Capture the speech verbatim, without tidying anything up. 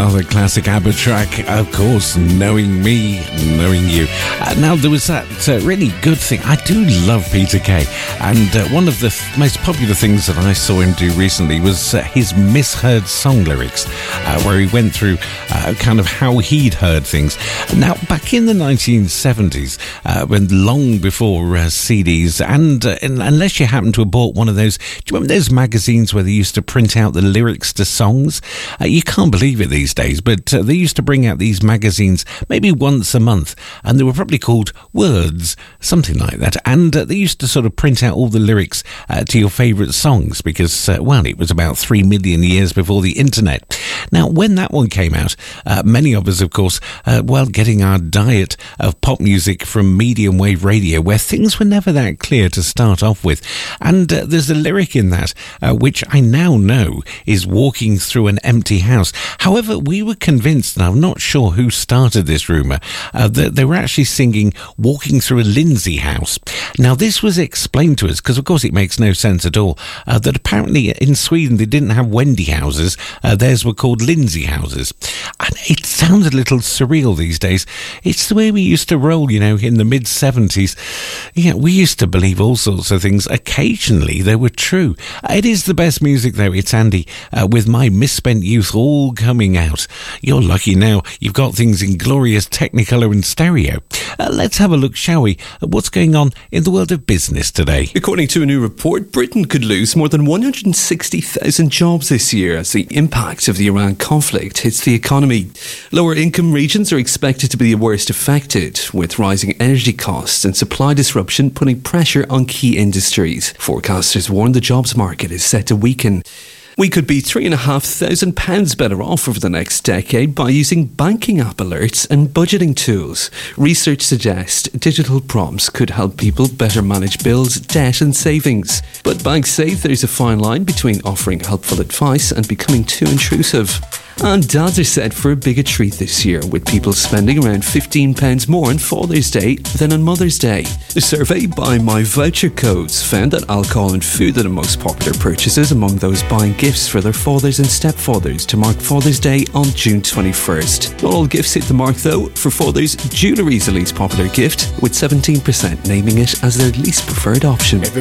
another classic ABBA track, of course, Knowing Me, Knowing You. Uh, now, there was that uh, really good thing. I do love Peter Kay, and uh, one of the f- most popular things that I saw him do recently was uh, his misheard song lyrics, uh, where he went through uh, kind of how he'd heard things. Now, back in the nineteen seventies, uh, when long before uh, C Ds, and, uh, and unless you happen to have bought one of those, do you remember those magazines where they used to print out the lyrics to songs? Uh, you can't believe it these days, but uh, they used to bring out these magazines maybe once a month, and they were probably called Words, something like that, and uh, they used to sort of print out all the lyrics uh, to your favourite songs because, uh, well, it was about three million years before the internet. Now, when that one came out, uh, many of us, of course, uh, well, getting our diet of pop music from medium wave radio, where things were never that clear to start off with, and uh, there's a lyric in that uh, which I now know is walking through an empty house. However, we were convinced, and I'm not sure who started this rumour, uh, that they were actually singing Walking Through a Lindsay House. Now, this was explained to us, because of course it makes no sense at all, uh, that apparently in Sweden they didn't have Wendy houses, uh, theirs were called Lindsay houses. And it sounds a little surreal these days. It's the way we used to roll, you know, in the mid-seventies. Yeah, we used to believe all sorts of things. Occasionally they were true. It is the best music, though. It's Andy uh, with My Misspent Youth all coming out. You're lucky now. You've got things in glorious Technicolor and stereo. Uh, let's have a look, shall we, at what's going on in the world of business today. According to a new report, Britain could lose more than one hundred sixty thousand jobs this year as the impact of the Iran conflict hits the economy. Lower income regions are expected to be the worst affected, with rising energy costs and supply disruption putting pressure on key industries. Forecasters warn the jobs market is set to weaken. We could be three and a half thousand pounds better off over the next decade by using banking app alerts and budgeting tools. Research suggests digital prompts could help people better manage bills, debt and savings. But banks say there's a fine line between offering helpful advice and becoming too intrusive. And dads are set for a bigger treat this year, with people spending around fifteen pounds more on Father's Day than on Mother's Day. A survey by My Voucher Codes found that alcohol and food are the most popular purchases among those buying gifts for their fathers and stepfathers to mark Father's Day on June twenty-first. Not all gifts hit the mark though. For fathers, jewellery is the least popular gift, with seventeen percent naming it as their least preferred option.